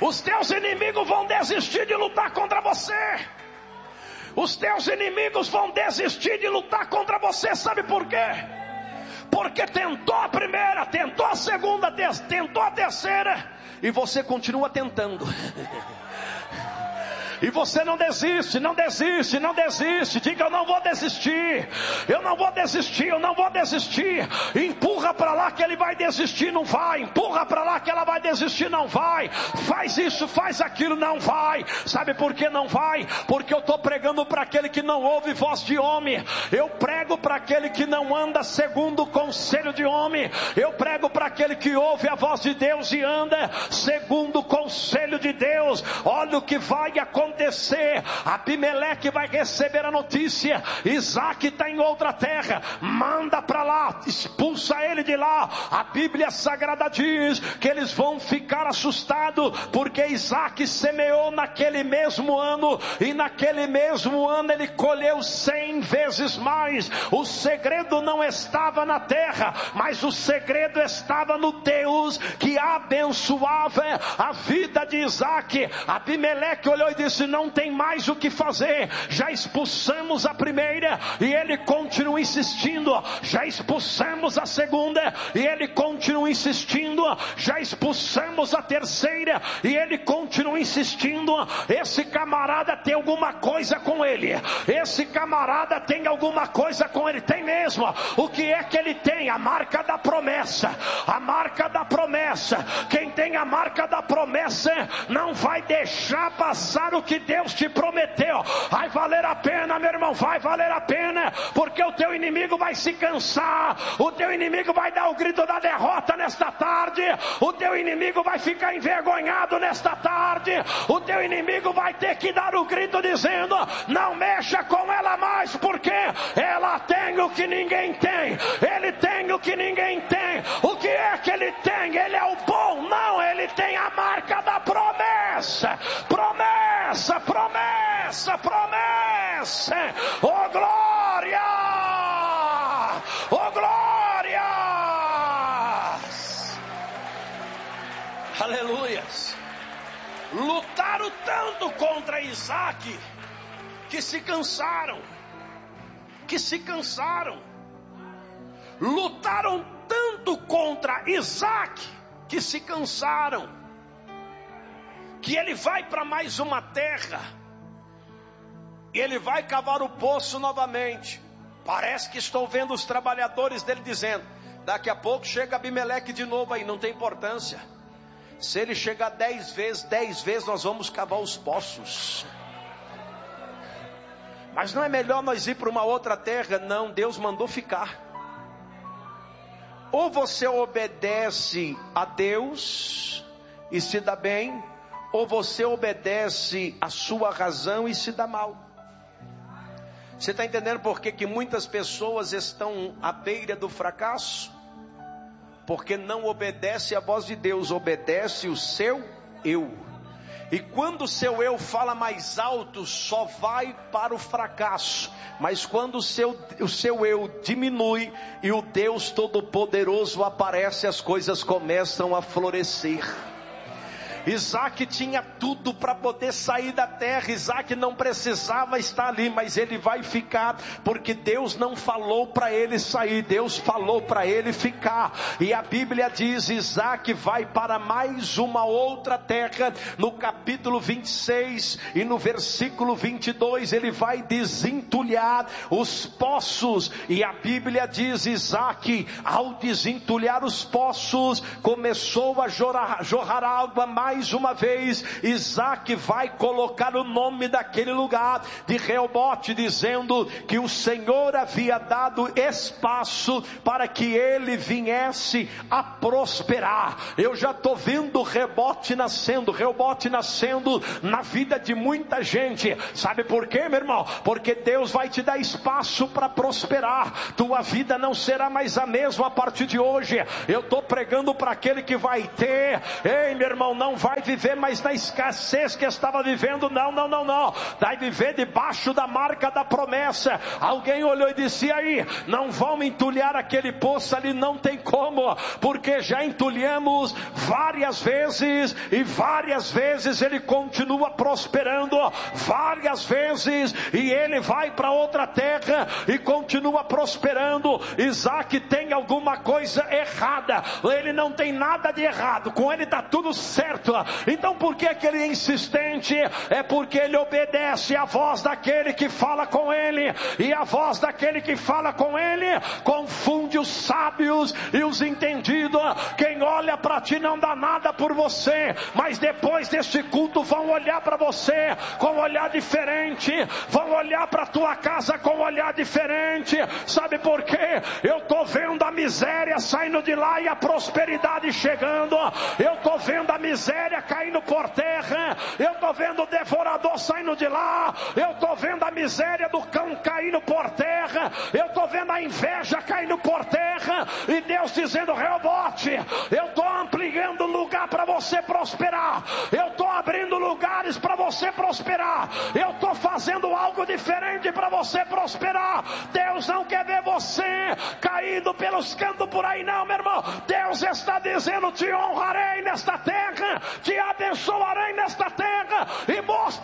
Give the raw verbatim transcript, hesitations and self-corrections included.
Os teus inimigos vão desistir de lutar contra você. Os teus inimigos vão desistir de lutar contra você. Sabe por quê? Porque tentou a primeira, tentou a segunda, tentou a terceira, e você continua tentando. E você não desiste, não desiste, não desiste. Diga: eu não vou desistir, eu não vou desistir, eu não vou desistir. Empurra para lá que ele vai desistir, não vai. Empurra para lá que ela vai desistir, não vai. Faz isso, faz aquilo, não vai. Sabe por que não vai? Porque eu estou pregando para aquele que não ouve voz de homem. Eu prego para aquele que não anda segundo o conselho de homem. Eu prego para aquele que ouve a voz de Deus e anda segundo o conselho de Deus. Olha o que vai acontecer. acontecer. Abimeleque vai receber a notícia: Isaac está em outra terra, manda para lá, expulsa ele de lá. A Bíblia Sagrada diz que eles vão ficar assustados, porque Isaac semeou naquele mesmo ano, e naquele mesmo ano ele colheu cem vezes mais. O segredo não estava na terra, mas o segredo estava no Deus que abençoava a vida de Isaac. Abimeleque olhou e disse: não tem mais o que fazer, já expulsamos a primeira e ele continua insistindo, já expulsamos a segunda e ele continua insistindo, já expulsamos a terceira e ele continua insistindo. Esse camarada tem alguma coisa com ele, esse camarada tem alguma coisa com ele, tem mesmo. O que é que ele tem? A marca da promessa, a marca da promessa. Quem tem a marca da promessa não vai deixar passar o que Deus te prometeu. Vai valer a pena, meu irmão, vai valer a pena, porque o teu inimigo vai se cansar, o teu inimigo vai dar o grito da derrota nesta tarde, o teu inimigo vai ficar envergonhado nesta tarde, o teu inimigo vai ter que dar o grito dizendo: não mexa com ela mais, porque ela tem o que ninguém tem, ele tem o que ninguém tem. O que é que ele tem? Ele é o bom? Não, ele tem a marca da promessa. Promessa, promessa, promessa. Oh glória, oh glória, aleluias. Lutaram tanto contra Isaac que se cansaram, que se cansaram. Lutaram tanto contra Isaac que se cansaram, que ele vai para mais uma terra e ele vai cavar o poço novamente. Parece que estou vendo os trabalhadores dele dizendo: daqui a pouco chega Abimeleque de novo aí, não tem importância. Se ele chegar dez vezes, dez vezes nós vamos cavar os poços. Mas não é melhor nós ir para uma outra terra? Não, Deus mandou ficar. Ou você obedece a Deus e se dá bem, ou você obedece a sua razão e se dá mal. Você está entendendo por que que muitas pessoas estão à beira do fracasso? Porque não obedece a voz de Deus, obedece o seu eu. E quando o seu eu fala mais alto, só vai para o fracasso. Mas quando o seu, o seu eu diminui e o Deus Todo-Poderoso aparece, as coisas começam a florescer. Isaac tinha tudo para poder sair da terra. Isaac não precisava estar ali, mas ele vai ficar, porque Deus não falou para ele sair, Deus falou para ele ficar. E a Bíblia diz: Isaac vai para mais uma outra terra. No capítulo vinte e seis e no versículo vinte e dois, ele vai desentulhar os poços. E a Bíblia diz: Isaac, ao desentulhar os poços, começou a jorrar, jorrar água mais Mais uma vez. Isaac vai colocar o nome daquele lugar de Reobote, dizendo que o Senhor havia dado espaço para que ele viesse a prosperar. Eu já estou vendo Reobote nascendo, Reobote nascendo na vida de muita gente. Sabe por quê, meu irmão? Porque Deus vai te dar espaço para prosperar. Tua vida não será mais a mesma a partir de hoje. Eu estou pregando para aquele que vai ter, ei meu irmão, não vai vai viver mais na escassez que estava vivendo, não, não, não, não, vai viver debaixo da marca da promessa. Alguém olhou e disse: aí, não vão entulhar aquele poço ali, não tem como, porque já entulhamos várias vezes, e várias vezes ele continua prosperando, várias vezes, e ele vai para outra terra e continua prosperando. Isaac tem alguma coisa errada, ele não tem nada de errado, com ele está tudo certo. Então por que que ele é insistente? É porque ele obedece à voz daquele que fala com ele, e a voz daquele que fala com ele confunde os sábios e os entendidos. Quem olha para ti não dá nada por você, mas depois deste culto vão olhar para você com um olhar diferente, vão olhar para tua casa com um olhar diferente. Sabe por quê? Eu estou vendo a miséria saindo de lá e a prosperidade chegando. Eu estou vendo a miséria caindo por terra, eu estou vendo o devorador saindo de lá, eu estou vendo a miséria do cão caindo por terra, eu estou vendo a inveja caindo por terra, e Deus dizendo: Reobote, eu estou ampliando lugar para você prosperar, eu estou abrindo lugares para você prosperar, eu estou fazendo algo diferente para você prosperar. Deus não quer ver você caindo pelos cantos por aí não, meu irmão. Deus está dizendo: te honrarei nesta terra, te abençoarei nesta terra, e mostro